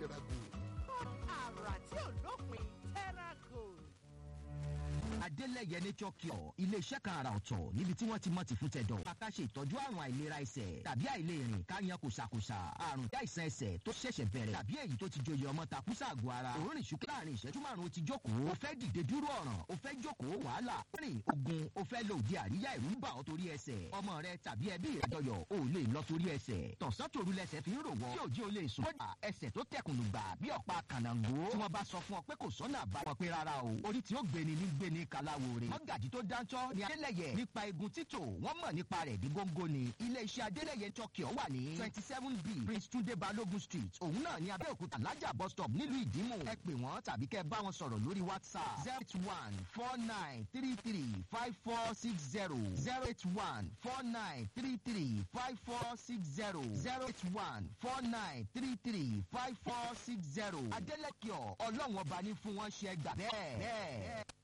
TerraGold. àrà tí ò lópin TerraGold. Adélẹ́yẹ Nature Cure ilé-iṣẹ́ kan àrà ọ̀tọ̀ níbi tí wọ́n ti mọ̀ ti fún tẹ̀dọ̀. Kàkà ṣe ìtọ́jú àrùn àìlera ẹsẹ̀ tàbí àìlérìn káyan kòṣàkòṣà. Àrùn tí àìsàn ẹsẹ̀ tó ṣẹ̀ṣẹ̀ bẹ̀rẹ̀ tàbí èyí tó ti joyè ọmọ takúsà àgọ́ ara. Òórìn ṣúkẹ́ láàrin ìṣẹ́jú márùn-ún ti jókòó. O fẹ́ dìde dúró ọ̀ràn. O fẹ́ jókòó wàhálà. Rìn ogun. O fẹ́ lo òde àríyá ìrú ń bà ọ́ torí ẹsẹ̀. Ọmọ rẹ tàbí ẹbí rẹ jọyọ̀. O lè lọ torí ẹsẹ̀. Tọ̀sán tòru lẹsẹ̀ fi ń rò wọ́. Tí òjì o lè sùn. Kódà ẹsẹ̀ tó tẹkùnù gbà bí ọ̀pá kànáńgó. Tí wọ́n bá sọ fún ọ pé kò sọ́nà àbáwọ̀ pé rárá o. Orí tí ó gbéni ní gbéni kaláwo rè. Mọ́gàjì tó dáńtọ́ ni Adélẹ́yẹ nípa egun títò wọ́n mọ̀ nípa rẹ̀ dí góńgó ni. Ilé-iṣẹ́ Adélẹ́yẹ Tọ́kì wà ní 27B Prince Tunde Balogun Street. Òun náà ní Abẹ́òkúta Lájà bus stop nílùú Ìdímù. Ẹ pè wọ́n tàbí kẹ́ bá wọn sọ̀rọ̀ lórí WhatsApp 08149335460 08149335460 08149335460. Adélẹ́kẹ̀ ọlọ́run ọba ní fún wọn ṣe gbà bẹ́ẹ̀.